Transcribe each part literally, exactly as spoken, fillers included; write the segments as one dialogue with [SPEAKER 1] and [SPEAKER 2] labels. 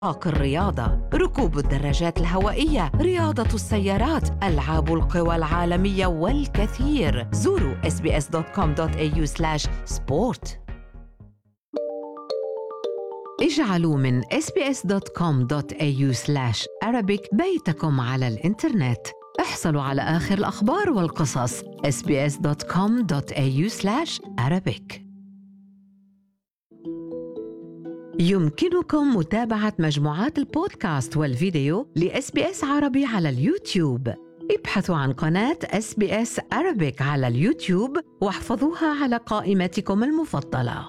[SPEAKER 1] الرياضة، ركوب الدراجات الهوائية، رياضة السيارات، ألعاب القوى العالمية والكثير. زوروا إس بي إس دوت كوم دوت إيه يو سلاش سبورت. اجعلوا من إس بي إس دوت كوم دوت إيه يو سلاش Arabic بيتكم على الإنترنت. احصلوا على آخر الأخبار والقصص. إس بي إس دوت كوم دوت إيه يو سلاش Arabic. يمكنكم متابعة مجموعات البودكاست والفيديو لإس بي إس عربي على اليوتيوب. ابحثوا عن قناة إس بي إس Arabic على اليوتيوب واحفظوها على قائمتكم المفضلة.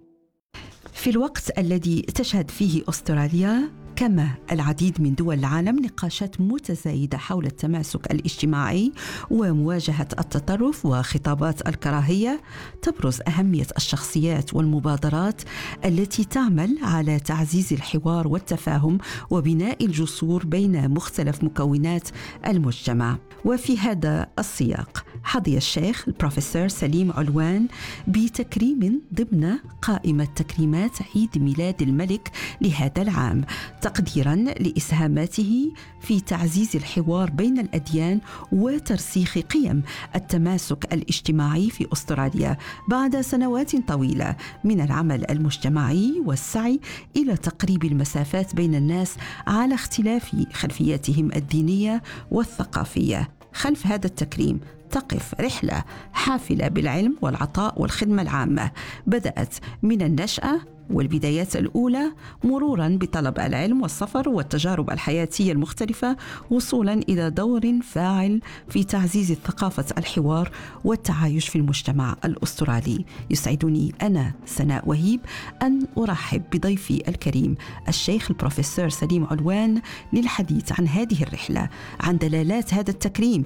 [SPEAKER 2] في الوقت الذي تشهد فيه أستراليا كما العديد من دول العالم نقاشات متزايدة حول التماسك الاجتماعي ومواجهة التطرف وخطابات الكراهية، تبرز أهمية الشخصيات والمبادرات التي تعمل على تعزيز الحوار والتفاهم وبناء الجسور بين مختلف مكونات المجتمع. وفي هذا السياق حظي الشيخ البروفيسور سليم علوان بتكريم ضمن قائمة تكريمات عيد ميلاد الملك لهذا العام، تقديراً لإسهاماته في تعزيز الحوار بين الأديان وترسيخ قيم التماسك الاجتماعي في أستراليا بعد سنوات طويلة من العمل المجتمعي والسعي إلى تقريب المسافات بين الناس على اختلاف خلفياتهم الدينية والثقافية. خلف هذا التكريم تقف رحلة حافلة بالعلم والعطاء والخدمة العامة، بدأت من النشأة والبدايات الأولى مروراً بطلب العلم والسفر والتجارب الحياتية المختلفة، وصولاً إلى دور فاعل في تعزيز ثقافة الحوار والتعايش في المجتمع الأسترالي. يسعدني أنا سناء وهيب أن أرحب بضيفي الكريم الشيخ البروفيسور سليم علوان للحديث عن هذه الرحلة، عن دلالات هذا التكريم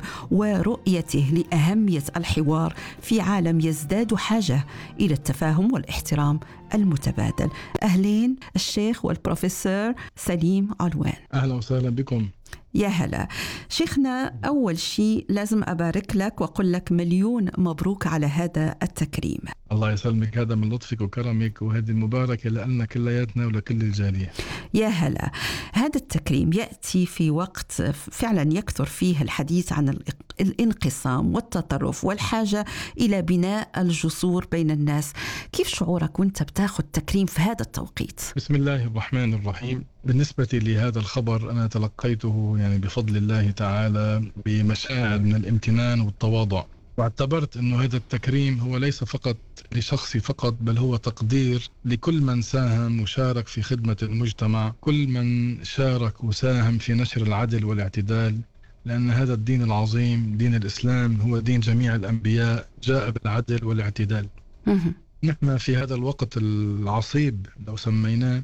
[SPEAKER 2] ورؤيته لأهمية الحوار في عالم يزداد حاجة إلى التفاهم والاحترام المتبادل. أهلين الشيخ والبروفيسور سليم علوان.
[SPEAKER 3] أهلا وسهلا بكم.
[SPEAKER 2] يا هلا شيخنا، أول شيء لازم أبارك لك وأقول لك مليون مبروك على هذا التكريم.
[SPEAKER 3] الله يسلمك، هذا من لطفك وكرمك، وهذه المباركة لنا كلياتنا ولكل الجالية.
[SPEAKER 2] يا هلا. هذا التكريم يأتي في وقت فعلا يكثر فيه الحديث عن الانقسام والتطرف والحاجة إلى بناء الجسور بين الناس. كيف شعورك وانت بتاخذ تكريم في هذا التوقيت؟
[SPEAKER 3] بسم الله الرحمن الرحيم. بالنسبة لهذا الخبر أنا تلقيته يعني بفضل الله تعالى بمشاعر من الامتنان والتواضع، واعتبرت أنه هذا التكريم هو ليس فقط لشخصي فقط، بل هو تقدير لكل من ساهم وشارك في خدمة المجتمع، كل من شارك وساهم في نشر العدل والاعتدال، لأن هذا الدين العظيم دين الإسلام هو دين جميع الأنبياء، جاء بالعدل والاعتدال. نحن في هذا الوقت العصيب لو سميناه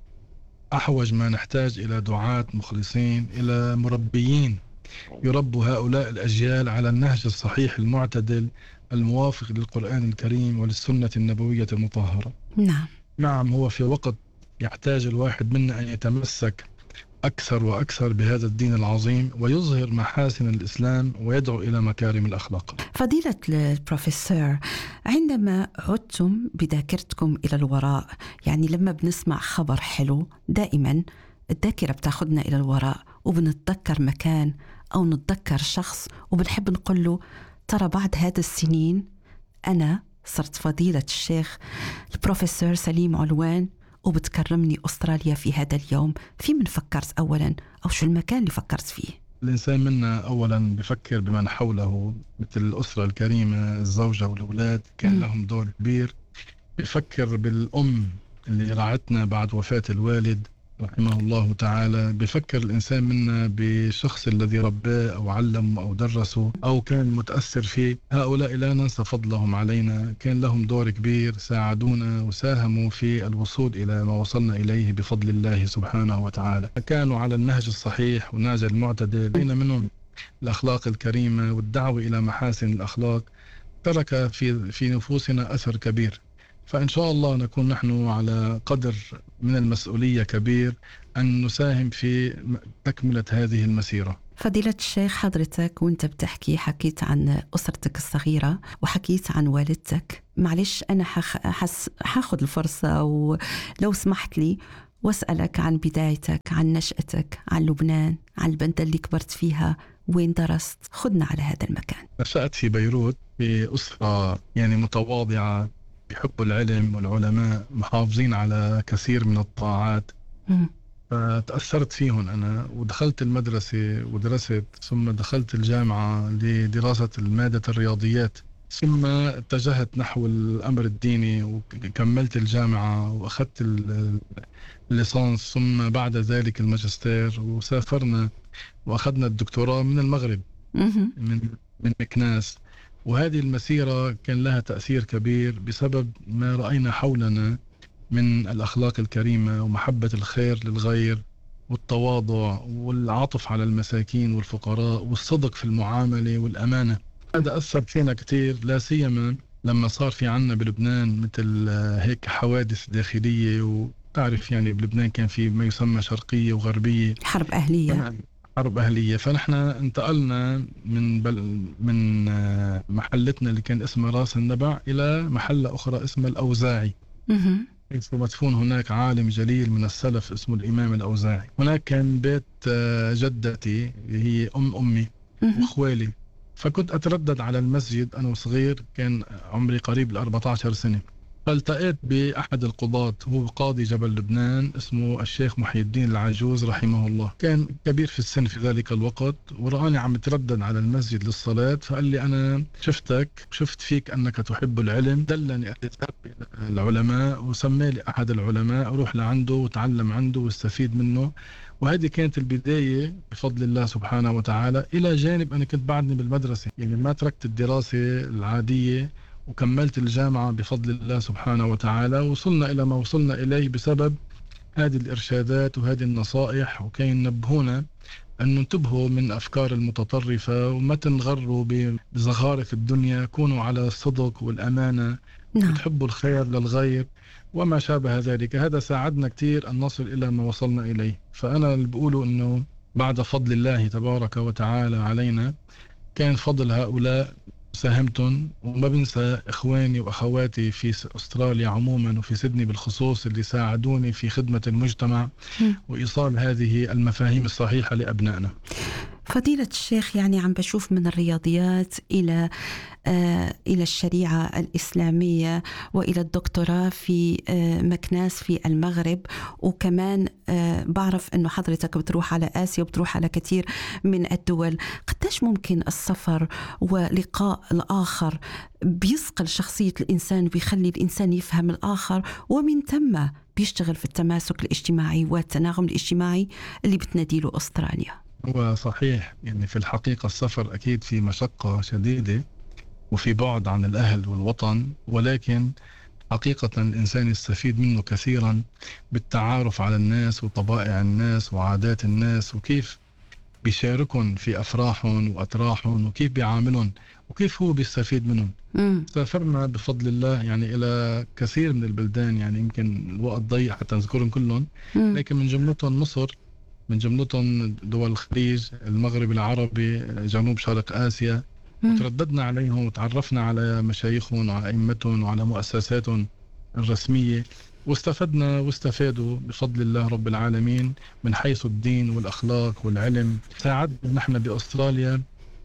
[SPEAKER 3] أحوج ما نحتاج إلى دعاة مخلصين، إلى مربيين يربوا هؤلاء الأجيال على النهج الصحيح المعتدل الموافق للقرآن الكريم وللسنة النبوية المطهرة.
[SPEAKER 2] نعم
[SPEAKER 3] نعم، هو في وقت يحتاج الواحد منا أن يتمسك أكثر وأكثر بهذا الدين العظيم ويظهر محاسن الإسلام ويدعو إلى مكارم الأخلاق.
[SPEAKER 2] فضيلة البروفيسور، عندما عدتم بذاكرتكم إلى الوراء، يعني لما بنسمع خبر حلو دائما الذاكرة بتاخدنا إلى الوراء وبنتذكر مكان أو نتذكر شخص وبنحب نقول له ترى بعد هذا السنين أنا صرت فضيلة الشيخ البروفيسور سليم علوان وبتكرمني أستراليا في هذا اليوم. في من فكرت أولا أو شو المكان اللي فكرت فيه؟
[SPEAKER 3] الإنسان منا أولا بفكر بمن حوله، مثل الأسرة الكريمة، الزوجة والأولاد كان م. لهم دور كبير. بفكر بالأم اللي رعتنا بعد وفاة الوالد رحمه الله تعالى. بفكر الإنسان منا بشخص الذي رباه أو علم أو درسه أو كان متأثر فيه. هؤلاء لا ننسى فضلهم علينا، كان لهم دور كبير، ساعدونا وساهموا في الوصول إلى ما وصلنا إليه بفضل الله سبحانه وتعالى. كانوا على النهج الصحيح والنهج المعتدل، بين منهم الأخلاق الكريمة والدعوة إلى محاسن الأخلاق، ترك في في نفوسنا أثر كبير. فإن شاء الله نكون نحن على قدر من المسؤولية كبير أن نساهم في تكملة هذه المسيرة.
[SPEAKER 2] فضيلة الشيخ، حضرتك وانت بتحكي حكيت عن أسرتك الصغيرة وحكيت عن والدتك. معلش أنا حخ... حس... حاخد الفرصة ولو سمحت لي وأسألك عن بدايتك، عن نشأتك، عن لبنان، عن البلدة اللي كبرت فيها، وين درست. خدنا على هذا المكان.
[SPEAKER 3] نشأت في بيروت في أسرة يعني متواضعة، بيحبوا العلم والعلماء، محافظين على كثير من الطاعات.
[SPEAKER 2] م-
[SPEAKER 3] فتأثرت فيهم أنا ودخلت المدرسة ودرست، ثم دخلت الجامعة لدراسة المادة الرياضيات، ثم اتجهت نحو الأمر الديني وكملت الجامعة وأخذت ال- الليسانس، ثم بعد ذلك الماجستير، وسافرنا وأخذنا الدكتوراه من المغرب،
[SPEAKER 2] مهم.
[SPEAKER 3] من من مكناس. وهذه المسيرة كان لها تأثير كبير بسبب ما رأينا حولنا من الأخلاق الكريمة ومحبة الخير للغير والتواضع والعطف على المساكين والفقراء والصدق في المعاملة والأمانة. هذا أثر فينا كتير، لا سيما لما صار في عنا بلبنان مثل آه، هيك حوادث داخلية. وتعرف يعني بلبنان كان في ما يسمى شرقية وغربية،
[SPEAKER 2] حرب أهلية.
[SPEAKER 3] حرب أهلية. فنحن انتقلنا من بل من آه، محلتنا اللي كان اسمها راس النبع إلى محلة أخرى اسمها الأوزاعي،
[SPEAKER 2] مهم.
[SPEAKER 3] حيث مدفون هناك عالم جليل من السلف اسمه الإمام الأوزاعي. هناك كان بيت آه، جدتي، هي أم أمي
[SPEAKER 2] مهم.
[SPEAKER 3] وإخوالي. فكنت أتردد على المسجد أنا وصغير، كان عمري قريب ل أربعة عشر سنة. فالتقيت بأحد القضاة، هو قاضي جبل لبنان، اسمه الشيخ محي الدين العجوز رحمه الله. كان كبير في السن في ذلك الوقت، ورآني عم تردد على المسجد للصلاة، فقال لي أنا شفتك، شفت فيك أنك تحب العلم، دلني أن أذهب إلى العلماء، وسمي لي أحد العلماء أروح لعنده وتعلم عنده واستفيد منه. وهذه كانت البداية بفضل الله سبحانه وتعالى. إلى جانب أنا كنت بعدني بالمدرسة، يعني ما تركت الدراسة العادية وكملت الجامعة بفضل الله سبحانه وتعالى. وصلنا إلى ما وصلنا إليه بسبب هذه الإرشادات وهذه النصائح، وكان ينبهونا أن ننتبهوا من أفكار المتطرفة وما تنغروا بزخارف الدنيا، كونوا على الصدق والأمانة
[SPEAKER 2] نعم.
[SPEAKER 3] وتحبوا الخير للغير وما شابه ذلك. هذا ساعدنا كتير أن نصل إلى ما وصلنا إليه. فأنا اللي بقوله أنه بعد فضل الله تبارك وتعالى علينا كان فضل هؤلاء ساهمتن. وما بنسى إخواني وأخواتي في أستراليا عموما وفي سيدني بالخصوص اللي ساعدوني في خدمة المجتمع
[SPEAKER 2] م.
[SPEAKER 3] وإيصال هذه المفاهيم الصحيحة لأبنائنا.
[SPEAKER 2] فضيلة الشيخ، يعني عم بشوف من الرياضيات إلى آه إلى الشريعة الإسلامية، وإلى الدكتوراه في آه مكناس في المغرب، وكمان آه بعرف أنه حضرتك بتروح على آسيا وبتروح على كثير من الدول. قديش ممكن السفر ولقاء الآخر بيصقل شخصية الإنسان وبيخلي الإنسان يفهم الآخر، ومن ثم بيشتغل في التماسك الاجتماعي والتناغم الاجتماعي اللي بتناديله أستراليا؟
[SPEAKER 3] هو صحيح، يعني في الحقيقة السفر أكيد في مشقة شديدة وفي بعد عن الأهل والوطن، ولكن حقيقة الإنسان يستفيد منه كثيرا بالتعارف على الناس وطبائع الناس وعادات الناس، وكيف بيشاركهم في أفراحهم وأتراحهم، وكيف بيعاملهم، وكيف هو بيستفيد منهم.
[SPEAKER 2] مم.
[SPEAKER 3] سافرنا بفضل الله يعني إلى كثير من البلدان، يعني يمكن الوقت ضيق حتى نذكرهم كلهم،
[SPEAKER 2] مم.
[SPEAKER 3] لكن من جملتهم مصر، من جملتهم دول الخليج، المغرب العربي، جنوب شرق آسيا.
[SPEAKER 2] مم.
[SPEAKER 3] وترددنا عليهم وتعرفنا على مشايخهم وعلى أئمتهم وعلى مؤسساتهم الرسمية، واستفدنا واستفادوا بفضل الله رب العالمين من حيث الدين والأخلاق والعلم. ساعدنا نحن بأستراليا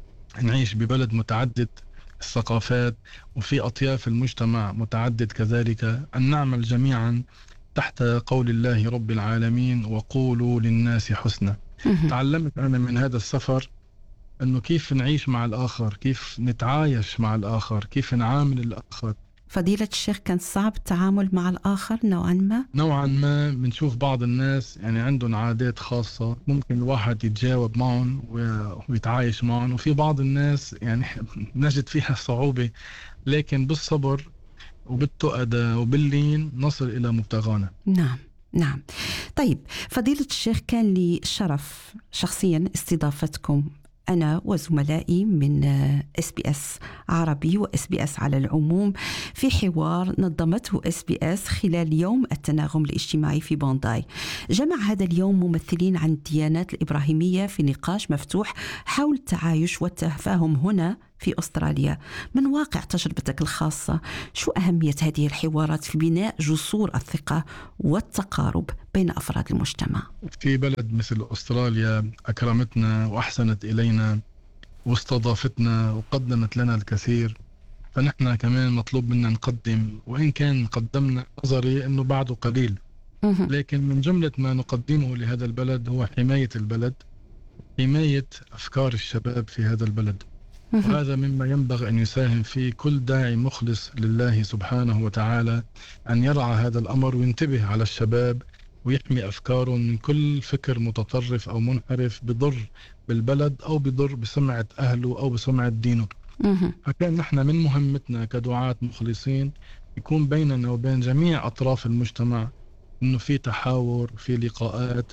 [SPEAKER 3] نعيش ببلد متعدد الثقافات وفي أطياف المجتمع متعدد كذلك، أن نعمل جميعا تحت قول الله رب العالمين وقولوا للناس حسنا.
[SPEAKER 2] مم.
[SPEAKER 3] تعلمت أنا من هذا السفر أنه كيف نعيش مع الآخر، كيف نتعايش مع الآخر، كيف نعامل الآخر.
[SPEAKER 2] فضيلة الشيخ، كان صعب التعامل مع الآخر نوعا ما؟
[SPEAKER 3] نوعا ما بنشوف بعض الناس يعني عندهم عادات خاصة ممكن الواحد يتجاوب معهم ويتعايش معهم، وفي بعض الناس يعني نجد فيها صعوبة، لكن بالصبر وبالتؤدى وباللين نصل إلى مبتغانا.
[SPEAKER 2] نعم نعم. طيب فضيلة الشيخ، كان لي شرف شخصيا استضافتكم أنا وزملائي من إس بي إس عربي وإس بي إس على العموم في حوار نظمته إس بي إس خلال يوم التناغم الاجتماعي في بونداي. جمع هذا اليوم ممثلين عن الديانات الإبراهيمية في نقاش مفتوح حول التعايش والتفاهم هنا في أستراليا. من واقع تجربتك الخاصة، شو أهمية هذه الحوارات في بناء جسور الثقة والتقارب بين أفراد المجتمع؟
[SPEAKER 3] في بلد مثل أستراليا أكرمتنا وأحسنت إلينا واستضافتنا وقدمت لنا الكثير، فنحن كمان مطلوب منا نقدم، وإن كان قدمنا نظري أنه بعده قليل، لكن من جملة ما نقدمه لهذا البلد هو حماية البلد، حماية أفكار الشباب في هذا البلد. وهذا مما ينبغي أن يساهم فيه كل داعي مخلص لله سبحانه وتعالى، أن يرعى هذا الأمر وينتبه على الشباب ويحمي أفكاره من كل فكر متطرف أو منحرف بضر بالبلد أو بضر بسمعة أهله أو بسمعة دينه. فكان نحن من مهمتنا كدعاة مخلصين يكون بيننا وبين جميع أطراف المجتمع إنه في تحاور، في لقاءات،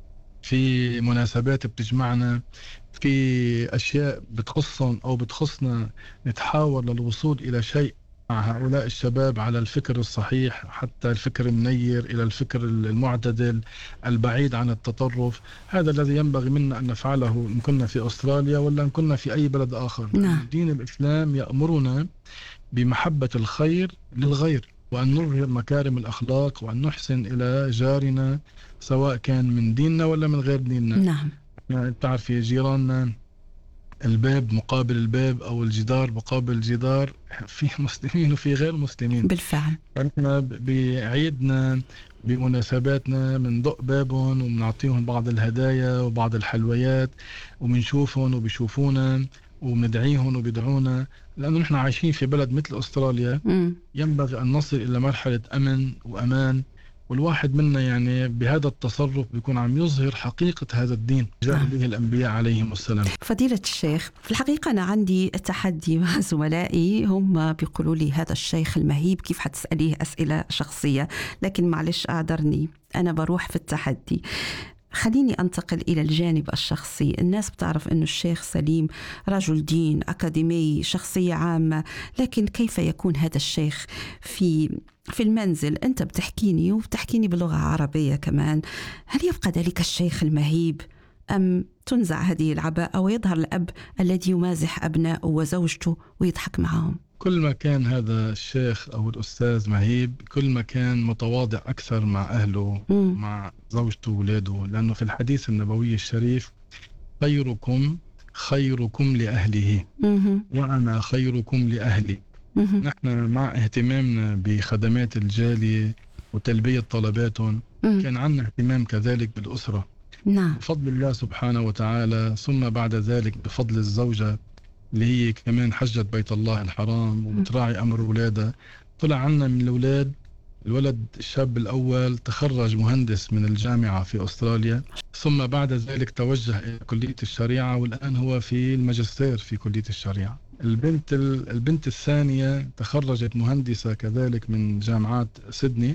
[SPEAKER 3] في مناسبات بتجمعنا، في أشياء بتخصهم أو بتخصنا، نتحاور للوصول إلى شيء مع هؤلاء الشباب على الفكر الصحيح، حتى الفكر المنير إلى الفكر المعتدل البعيد عن التطرف. هذا الذي ينبغي منا أن نفعله إن كنا في أستراليا ولا إن كنا في أي بلد آخر.
[SPEAKER 2] نعم.
[SPEAKER 3] دين الإسلام يأمرنا بمحبة الخير للغير، وأن نظهر مكارم الأخلاق، وأن نحسن إلى جارنا سواء كان من ديننا ولا من غير ديننا.
[SPEAKER 2] نعم.
[SPEAKER 3] يعني تعرفي جيراننا الباب مقابل الباب أو الجدار مقابل الجدار، في مسلمين وفي غير مسلمين.
[SPEAKER 2] بالفعل.
[SPEAKER 3] فنحن بعيدنا بمناسباتنا بندق بابهم وبنعطيهم بعض الهدايا وبعض الحلويات، وبنشوفهم وبيشوفونا وبندعيهم وبيدعونا، لأنه نحن عايشين في بلد مثل أستراليا.
[SPEAKER 2] م.
[SPEAKER 3] ينبغي أن نصل إلى مرحلة أمن وأمان، والواحد منا يعني بهذا التصرف بيكون عم يظهر حقيقة هذا الدين جاء به الأنبياء عليهم السلام.
[SPEAKER 2] فضيلة الشيخ، في الحقيقة أنا عندي تحدي مع زملائي، هم بيقولوا لي هذا الشيخ المهيب كيف حتسأليه أسئلة شخصية، لكن معلش أعذرني، أنا بروح في التحدي. خليني أنتقل إلى الجانب الشخصي. الناس بتعرف أنه الشيخ سليم رجل دين أكاديمي، شخصية عامة، لكن كيف يكون هذا الشيخ في في المنزل؟ أنت بتحكيني وبتحكيني بلغة عربية كمان. هل يبقى ذلك الشيخ المهيب أم تنزع هذه العباءة ويظهر الأب الذي يمازح أبنائه وزوجته ويضحك معهم؟
[SPEAKER 3] كل ما كان هذا الشيخ أو الأستاذ مهيب، كل ما كان متواضع أكثر مع أهله، م. مع زوجته وولاده، لأنه في الحديث النبوي الشريف خيركم خيركم لأهله م. وأنا خيركم لأهلي. م. نحن مع اهتمامنا بخدمات الجالية وتلبية طلباتهم م. كان عندنا اهتمام كذلك بالأسرة.
[SPEAKER 2] نعم.
[SPEAKER 3] بفضل الله سبحانه وتعالى، ثم بعد ذلك بفضل الزوجة اللي هي كمان حجت بيت الله الحرام وبتراعي أمر ولادها، طلع عنا من الأولاد الولد الشاب الأول تخرج مهندس من الجامعة في أستراليا، ثم بعد ذلك توجه إلى كلية الشريعة، والآن هو في الماجستير في كلية الشريعة. البنت البنت الثانية تخرجت مهندسة كذلك من جامعات سيدني،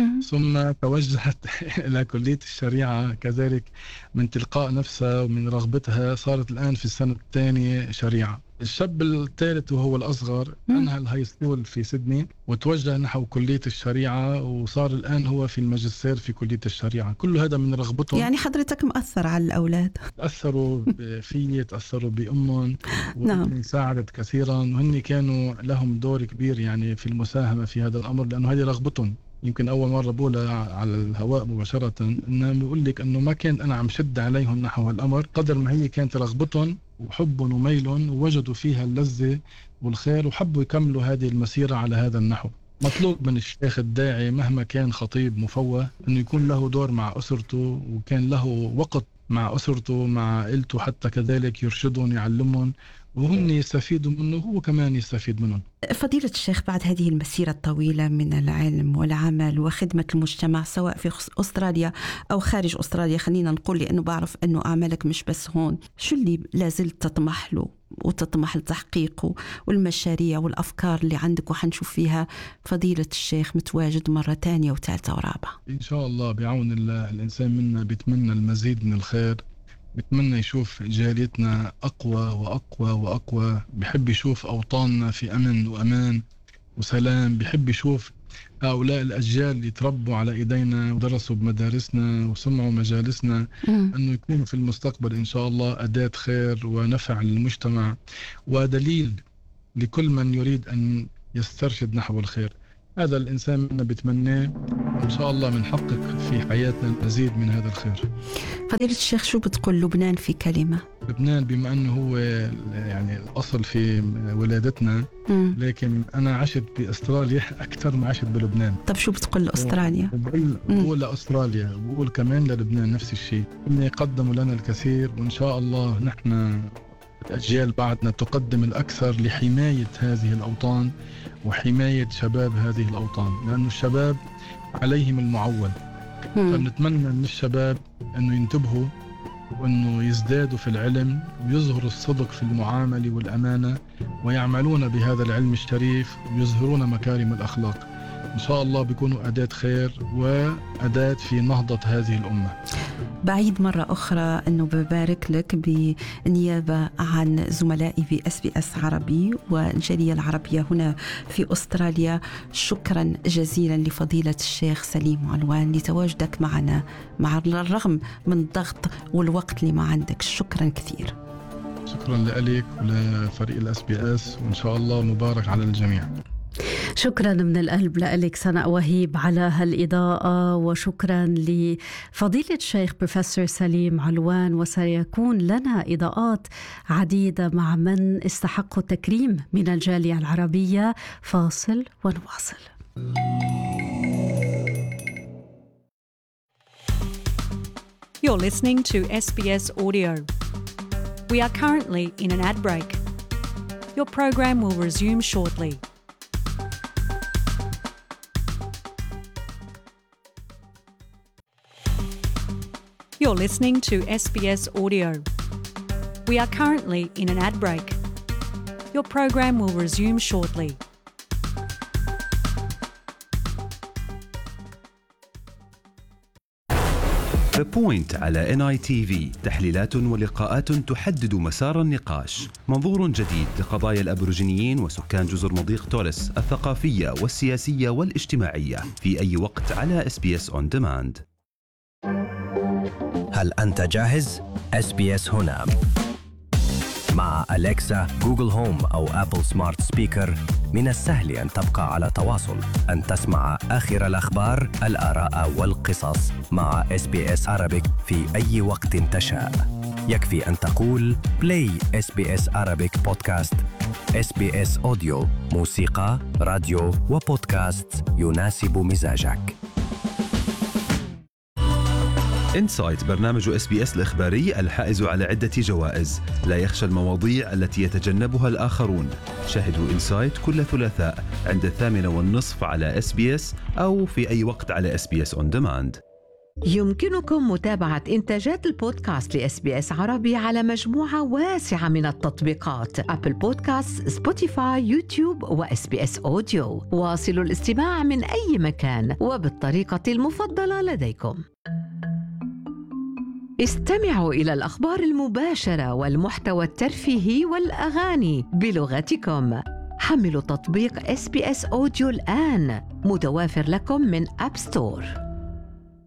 [SPEAKER 3] ثم توجهت إلى كلية الشريعة كذلك من تلقاء نفسها ومن رغبتها، صارت الآن في السنة الثانية شريعة. الشاب الثالث وهو الأصغر أنهى الهاي سكول في سيدني وتوجه نحو كلية الشريعة، وصار الآن هو في الماجستير في كلية الشريعة. كل هذا من رغبتهم.
[SPEAKER 2] يعني حضرتك مؤثر على الأولاد؟
[SPEAKER 3] تأثروا فيه، تأثروا بأمهم،
[SPEAKER 2] نعم.
[SPEAKER 3] ساعدت كثيرا، وهن كانوا لهم دور كبير يعني في المساهمة في هذا الأمر، لأنه هذه رغبتهم. يمكن أول مرة بقولها على الهواء مباشرة، إنه بقول لك إنه ما كنت أنا عم شد عليهم نحو الأمر قدر ما هي كانت رغبتهم وحبهم وميلهم، ووجدوا فيها اللذة والخير وحبوا يكملوا هذه المسيرة على هذا النحو. مطلوب من الشيخ الداعي مهما كان خطيب مفوه إنه يكون له دور مع أسرته، وكان له وقت مع أسرته مع عائلته، حتى كذلك يرشدهم يعلمهم، وهم يستفيدوا منه وهو كمان يستفيد منهم.
[SPEAKER 2] فضيلة الشيخ، بعد هذه المسيرة الطويلة من العلم والعمل وخدمة المجتمع سواء في أستراليا أو خارج أستراليا، خلينا نقول لأنه بعرف أنه أعمالك مش بس هون، شو اللي لازلت تطمح له وتطمح لتحقيقه، والمشاريع والأفكار اللي عندك وحنشوف فيها فضيلة الشيخ متواجد مرة تانية وثالثة ورابعة؟
[SPEAKER 3] إن شاء الله بعون الله. الإنسان منا بيتمنى المزيد من الخير، بتمنى يشوف جاليتنا أقوى وأقوى وأقوى، بحب يشوف أوطاننا في أمن وأمان وسلام، بحب يشوف هؤلاء الأجيال اللي تربوا على إيدينا ودرسوا بمدارسنا وسمعوا مجالسنا أنه يكونوا في المستقبل إن شاء الله أداة خير ونفع للمجتمع ودليل لكل من يريد أن يسترشد نحو الخير. هذا الإنسان منا بتمناه، وإن شاء الله منحقق في حياتنا المزيد من هذا الخير.
[SPEAKER 2] فضيلة الشيخ، شو بتقول لبنان في كلمة؟
[SPEAKER 3] لبنان بما أنه هو يعني الأصل في ولادتنا،
[SPEAKER 2] مم.
[SPEAKER 3] لكن أنا عشت بأستراليا أكثر ما عشت بلبنان.
[SPEAKER 2] طب شو بتقول لأستراليا؟
[SPEAKER 3] بقول, بقول لأستراليا، بقول كمان للبنان نفس الشيء، إن يقدموا لنا الكثير، وإن شاء الله نحن الأجيال بعدنا تقدم الأكثر لحماية هذه الأوطان وحماية شباب هذه الأوطان، لأن الشباب عليهم المعول. فنتمنى من الشباب أنه ينتبهوا وأنه يزدادوا في العلم ويظهروا الصدق في المعاملة والأمانة ويعملون بهذا العلم الشريف ويظهرون مكارم الأخلاق. إن شاء الله بيكونوا أداة خير وأداة في نهضة هذه الأمة.
[SPEAKER 2] بعيد مرة أخرى أنه ببارك لك بالنيابة عن زملائي في إس بي إس عربي والجالية العربية هنا في أستراليا. شكرا جزيلا لفضيلة الشيخ سليم علوان لتواجدك معنا مع الرغم من الضغط والوقت اللي ما عندك. شكرا كثير.
[SPEAKER 3] شكرا لك ولفريق الإس بي إس، وإن شاء الله مبارك على الجميع.
[SPEAKER 4] شكرا من القلب لك سناء وهيب على هالإضاءة، وشكرا لفضيلة الشيخ بروفيسور سليم علوان. وسيكون لنا إضاءات عديدة مع من استحقوا التكريم من الجالية العربية. فاصل ونواصل.
[SPEAKER 5] You're listening to إس بي إس Audio. We are currently in an ad break. Your program will resume shortly. You're listening to إس بي إس Audio. We are currently in an ad break. Your program will resume shortly.
[SPEAKER 6] The Point على إن آي تي في، تحليلات ولقاءات تحدد مسار النقاش، منظور جديد لقضايا الأبوريجينيين وسكان جزر مضيق توريس الثقافية والسياسية والاجتماعية في أي وقت على إس بي إس On Demand.
[SPEAKER 7] هل أنت جاهز؟ إس بي إس هنا. مع أليكسا، جوجل هوم أو أبل سمارت سبيكر، من السهل أن تبقى على تواصل، أن تسمع آخر الأخبار، الآراء والقصص مع إس بي إس Arabic في أي وقت تشاء. يكفي أن تقول Play إس بي إس Arabic Podcast. إس بي إس Audio، موسيقى، راديو وبودكاست يناسب مزاجك.
[SPEAKER 6] إنسايت، برنامج إس بي إس الإخباري الحائز على عدة جوائز، لا يخشى المواضيع التي يتجنبها الآخرون. شاهدوا إنسايت كل ثلاثاء عند الثامنة والنصف على إس بي إس أو في أي وقت على إس بي إس On Demand.
[SPEAKER 1] يمكنكم متابعة إنتاجات البودكاست لإس بي إس عربي على مجموعة واسعة من التطبيقات: أبل بودكاست، سبوتيفاي، يوتيوب وإس بي إس أوديو. واصلوا الاستماع من أي مكان وبالطريقة المفضلة لديكم. استمعوا إلى الأخبار المباشرة والمحتوى الترفيهي والأغاني بلغتكم. حملوا تطبيق إس بي إس أوديو الآن، متوافر لكم من أب ستور.